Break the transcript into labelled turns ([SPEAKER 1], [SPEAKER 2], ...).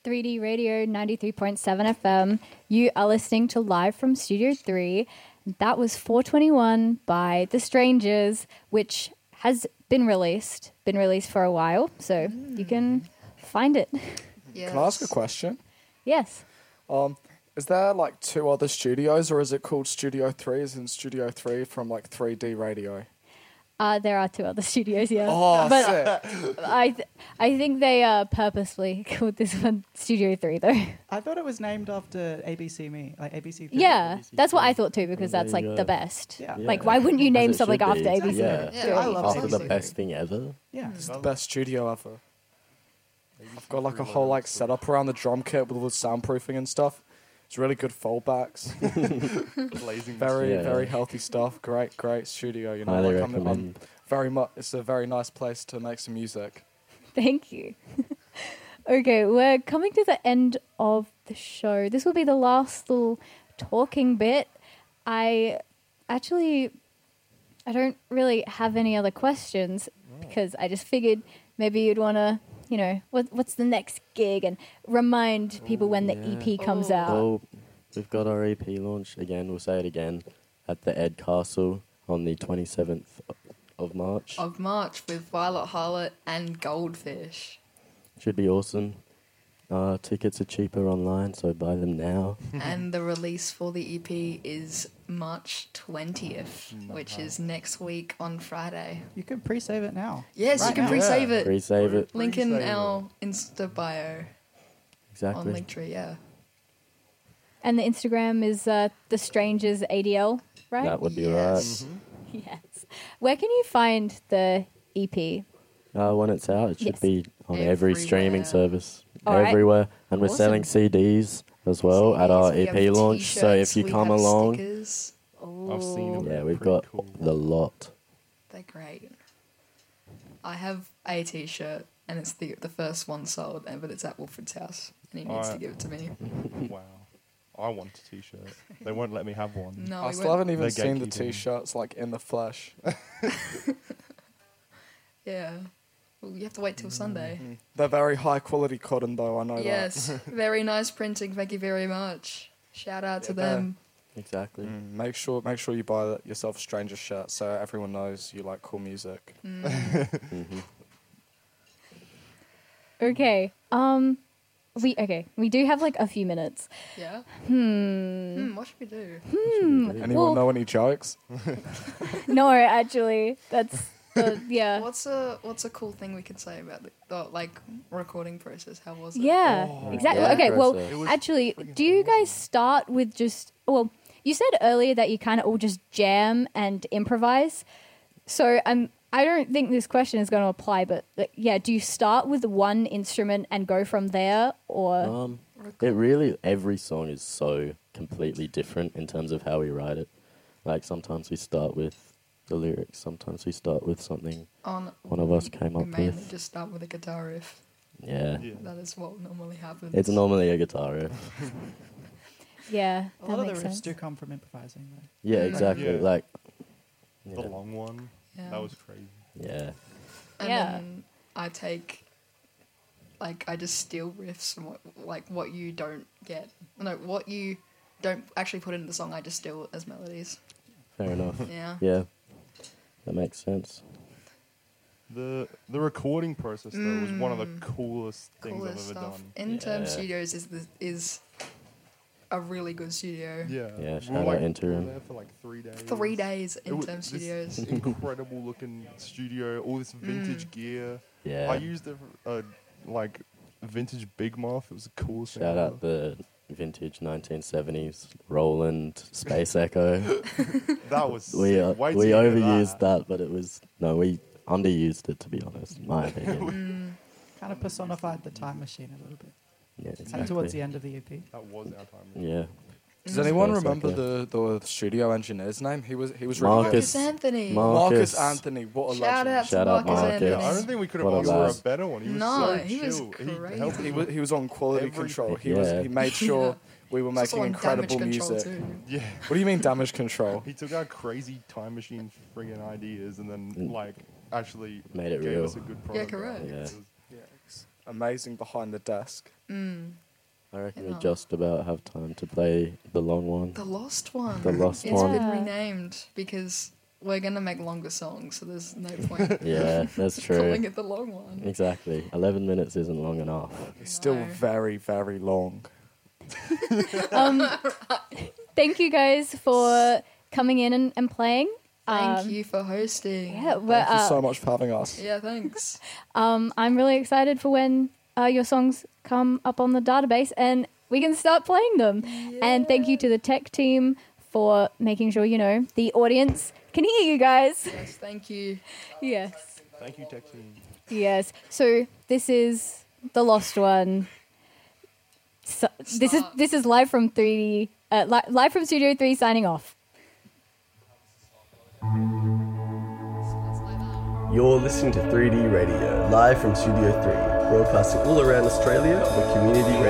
[SPEAKER 1] 3D Radio 93.7 FM. You are listening to Live from Studio 3. That was 421 by The Strangers, which has been released for a while, so you can find it.
[SPEAKER 2] Yes.
[SPEAKER 3] Can I ask a question?
[SPEAKER 1] Yes.
[SPEAKER 3] Is there like 2 other studios, or is it called Studio 3 as in Studio 3 from like 3D Radio?
[SPEAKER 1] There are 2 other studios, yeah.
[SPEAKER 3] Oh,
[SPEAKER 1] but
[SPEAKER 3] sick.
[SPEAKER 1] I think they purposely called this one Studio 3, though.
[SPEAKER 4] I thought it was named after ABC Me, like ABC.
[SPEAKER 1] Yeah,
[SPEAKER 4] ABC
[SPEAKER 1] that's what I thought too, because
[SPEAKER 5] Well,
[SPEAKER 1] that's
[SPEAKER 5] there
[SPEAKER 1] like
[SPEAKER 5] you
[SPEAKER 1] the
[SPEAKER 5] go.
[SPEAKER 1] best.
[SPEAKER 4] Yeah.
[SPEAKER 1] Like, why wouldn't you
[SPEAKER 5] As
[SPEAKER 1] name
[SPEAKER 5] it
[SPEAKER 1] something
[SPEAKER 5] should
[SPEAKER 1] after
[SPEAKER 5] be.
[SPEAKER 1] ABC?
[SPEAKER 5] Yeah.
[SPEAKER 2] Yeah, I love
[SPEAKER 5] After the
[SPEAKER 2] ABC.
[SPEAKER 5] best thing ever.
[SPEAKER 4] Yeah.
[SPEAKER 3] It's the best studio ever. I've got like a whole like setup around the drum kit with all the soundproofing and stuff. It's really good foldbacks.
[SPEAKER 6] Blazing
[SPEAKER 3] Very healthy stuff. Great studio. You know,
[SPEAKER 5] Highly
[SPEAKER 3] like, I'm
[SPEAKER 5] recommend.
[SPEAKER 3] very much. It's a very nice place to make some music.
[SPEAKER 1] Thank you. Okay, we're coming to the end of the show. This will be the last little talking bit. I don't really have any other questions because I just figured maybe you'd want to, you know, what's the next gig and remind people when the EP comes out.
[SPEAKER 5] Well, we've got our EP launch again. We'll say it again at the Ed Castle on the 27th of March.
[SPEAKER 2] Of March with Violet Harlot and Goldfish.
[SPEAKER 5] Should be awesome. Tickets are cheaper online, so buy them now.
[SPEAKER 2] And the release for the EP is March 20th, which is next week on Friday.
[SPEAKER 4] You can pre-save it now.
[SPEAKER 2] Yes, you
[SPEAKER 4] Right
[SPEAKER 2] can
[SPEAKER 4] now.
[SPEAKER 2] pre-save it.
[SPEAKER 5] Pre-save it.
[SPEAKER 2] Link in
[SPEAKER 6] Pre-save
[SPEAKER 2] our Insta bio on
[SPEAKER 5] Exactly.
[SPEAKER 2] Linktree, yeah.
[SPEAKER 1] And the Instagram is The Strangers ADL, right?
[SPEAKER 5] That would be
[SPEAKER 2] Yes.
[SPEAKER 5] right.
[SPEAKER 1] Yes. Where can you find the E EP?
[SPEAKER 5] When it's out, it should
[SPEAKER 1] Yes.
[SPEAKER 5] be on every streaming
[SPEAKER 2] Everywhere.
[SPEAKER 5] service.
[SPEAKER 1] All right.
[SPEAKER 5] Everywhere. And we're
[SPEAKER 2] Awesome.
[SPEAKER 5] selling CDs as well at our
[SPEAKER 2] CDs, we
[SPEAKER 5] EP
[SPEAKER 2] have
[SPEAKER 5] launch. So if
[SPEAKER 2] t-shirts,
[SPEAKER 5] you
[SPEAKER 2] we
[SPEAKER 5] come
[SPEAKER 2] have
[SPEAKER 5] along,
[SPEAKER 2] stickers.
[SPEAKER 6] I've seen them.
[SPEAKER 5] yeah, we've
[SPEAKER 6] Pretty
[SPEAKER 5] got
[SPEAKER 6] cool.
[SPEAKER 5] the lot.
[SPEAKER 2] They're great. I have a t-shirt, and it's the first one sold, but it's at Wolford's house, and he needs to
[SPEAKER 6] Alright.
[SPEAKER 2] give it to me.
[SPEAKER 6] Wow. I want a t-shirt. They won't let me have one.
[SPEAKER 2] No,
[SPEAKER 3] I
[SPEAKER 2] we
[SPEAKER 3] still
[SPEAKER 2] won't-
[SPEAKER 3] haven't even
[SPEAKER 6] They're
[SPEAKER 3] seen the
[SPEAKER 6] gatekeeping.
[SPEAKER 3] t-shirts like in the flesh.
[SPEAKER 2] Yeah. Well, you have to wait till Sunday.
[SPEAKER 3] They're very high quality cotton though. I know
[SPEAKER 2] Yes, very nice printing. Thank you very much. Shout out to
[SPEAKER 3] Yeah, they're-
[SPEAKER 2] them.
[SPEAKER 5] Exactly.
[SPEAKER 3] that. Make sure you buy yourself a Stranger shirt so everyone knows you like cool music.
[SPEAKER 5] Mm-hmm.
[SPEAKER 1] Okay. We do have like a few minutes.
[SPEAKER 2] Yeah. What should we do?
[SPEAKER 3] Anyone
[SPEAKER 1] Well-
[SPEAKER 3] know any jokes?
[SPEAKER 1] No, actually, that's yeah.
[SPEAKER 2] What's a cool thing we could say about the like recording process? How was it?
[SPEAKER 1] Yeah, exactly.
[SPEAKER 5] yeah.
[SPEAKER 1] Okay, well,
[SPEAKER 5] It
[SPEAKER 6] was
[SPEAKER 1] actually,
[SPEAKER 6] friggin'
[SPEAKER 1] do you guys start with just, well, you said earlier that you kind of all just jam and improvise. So I don't think this question is going to apply, but yeah, do you start with one instrument and go from there, or?
[SPEAKER 5] Every song is so completely different in terms of how we write it. Like sometimes we start with the lyrics, sometimes we start with something one of us came
[SPEAKER 2] we
[SPEAKER 5] up
[SPEAKER 2] mainly
[SPEAKER 5] with.
[SPEAKER 2] just start with a guitar riff.
[SPEAKER 5] Yeah.
[SPEAKER 6] Yeah.
[SPEAKER 2] That is what normally happens.
[SPEAKER 5] It's normally a guitar riff.
[SPEAKER 1] Yeah,
[SPEAKER 4] A
[SPEAKER 1] that
[SPEAKER 4] lot of the
[SPEAKER 1] makes
[SPEAKER 4] riffs
[SPEAKER 1] sense.
[SPEAKER 4] do come from improvising, though.
[SPEAKER 5] Yeah,
[SPEAKER 2] Mm.
[SPEAKER 5] exactly.
[SPEAKER 6] Yeah.
[SPEAKER 5] Like,
[SPEAKER 6] The
[SPEAKER 5] yeah.
[SPEAKER 6] long one.
[SPEAKER 2] Yeah.
[SPEAKER 6] That was crazy.
[SPEAKER 5] Yeah.
[SPEAKER 2] And
[SPEAKER 1] Yeah.
[SPEAKER 2] then I take, like, I just steal riffs from what you don't get. No, what you don't actually put into the song, I just steal as melodies.
[SPEAKER 5] Fair enough.
[SPEAKER 2] Yeah.
[SPEAKER 5] Yeah. That makes sense.
[SPEAKER 6] The recording process though was one of the coolest things
[SPEAKER 2] Coolest
[SPEAKER 6] I've ever
[SPEAKER 2] stuff.
[SPEAKER 6] done.
[SPEAKER 2] Interim
[SPEAKER 5] Yeah.
[SPEAKER 2] Studios is a really good studio.
[SPEAKER 6] Yeah.
[SPEAKER 5] Yeah,
[SPEAKER 6] We
[SPEAKER 5] shout
[SPEAKER 6] were,
[SPEAKER 5] out
[SPEAKER 6] like,
[SPEAKER 5] Interim.
[SPEAKER 6] there for like 3 days.
[SPEAKER 2] 3 days,
[SPEAKER 6] It was
[SPEAKER 2] Interim
[SPEAKER 6] this
[SPEAKER 2] Studios.
[SPEAKER 6] incredible looking studio, all this vintage gear.
[SPEAKER 5] Yeah.
[SPEAKER 6] I used a like vintage Big Muff. It was the coolest thing
[SPEAKER 5] Shout
[SPEAKER 6] ever.
[SPEAKER 5] out the vintage 1970s Roland Space Echo.
[SPEAKER 6] That was
[SPEAKER 5] We
[SPEAKER 6] sick. Wait till
[SPEAKER 5] we
[SPEAKER 6] you hear
[SPEAKER 5] overused that, but we underused it, to be honest, in my opinion.
[SPEAKER 4] Kind of personified the time machine a little bit.
[SPEAKER 5] Yeah,
[SPEAKER 4] And
[SPEAKER 5] exactly.
[SPEAKER 4] towards the end of the EP.
[SPEAKER 6] That was our time.
[SPEAKER 5] Yeah.
[SPEAKER 3] Does anyone
[SPEAKER 5] Space
[SPEAKER 3] remember
[SPEAKER 5] Echo.
[SPEAKER 3] the studio engineer's name? He was really
[SPEAKER 5] Marcus.
[SPEAKER 2] Marcus Anthony.
[SPEAKER 3] Marcus Anthony. What a
[SPEAKER 2] Shout
[SPEAKER 3] legend.
[SPEAKER 2] out to
[SPEAKER 5] Shout out
[SPEAKER 2] Marcus
[SPEAKER 5] Marcus.
[SPEAKER 2] Anthony.
[SPEAKER 6] Yeah, I don't think we could have
[SPEAKER 5] What a
[SPEAKER 6] asked for
[SPEAKER 5] lad.
[SPEAKER 6] a better one. He was
[SPEAKER 2] No,
[SPEAKER 6] so
[SPEAKER 2] he was
[SPEAKER 6] chill.
[SPEAKER 2] crazy.
[SPEAKER 6] helped
[SPEAKER 3] He was on quality
[SPEAKER 6] Everything.
[SPEAKER 3] control.
[SPEAKER 5] Yeah.
[SPEAKER 3] He made sure we were
[SPEAKER 2] He's also
[SPEAKER 3] making
[SPEAKER 2] on Damage
[SPEAKER 3] incredible
[SPEAKER 2] Control
[SPEAKER 3] music.
[SPEAKER 2] too.
[SPEAKER 6] Yeah.
[SPEAKER 3] What do you mean damage control?
[SPEAKER 6] He took our crazy time machine friggin' ideas and then like actually
[SPEAKER 5] Made it
[SPEAKER 6] gave
[SPEAKER 5] real.
[SPEAKER 6] us a good product.
[SPEAKER 2] correct.
[SPEAKER 6] out of it.
[SPEAKER 5] Yeah.
[SPEAKER 6] It was-
[SPEAKER 3] amazing behind the desk.
[SPEAKER 5] I reckon
[SPEAKER 2] Yeah.
[SPEAKER 5] we just about have time to play the long one.
[SPEAKER 2] The Lost One.
[SPEAKER 5] The Lost
[SPEAKER 2] It's
[SPEAKER 5] One.
[SPEAKER 2] been
[SPEAKER 1] Yeah.
[SPEAKER 2] renamed because we're going to make longer songs, so there's no point
[SPEAKER 5] Yeah, that's
[SPEAKER 2] calling
[SPEAKER 5] true.
[SPEAKER 2] it the long one.
[SPEAKER 5] Exactly. 11 minutes isn't long enough.
[SPEAKER 3] It's still
[SPEAKER 2] No.
[SPEAKER 3] very, very long.
[SPEAKER 1] Thank you guys for coming in and playing.
[SPEAKER 2] Thank you for hosting.
[SPEAKER 1] Yeah, but,
[SPEAKER 3] Thank you so much for having us.
[SPEAKER 2] Yeah, thanks.
[SPEAKER 1] I'm really excited for when your songs come up on the database and we can start playing them. And thank you to the tech team for making sure, the audience can hear you guys.
[SPEAKER 2] Yes, thank you.
[SPEAKER 1] Yes.
[SPEAKER 6] Thank you, tech team.
[SPEAKER 1] Yes. So this is the Lost One. So, this is live from 3D, live from Studio 3 signing off.
[SPEAKER 7] You're listening to 3D Radio, live from Studio 3, broadcasting all around Australia on Community Radio.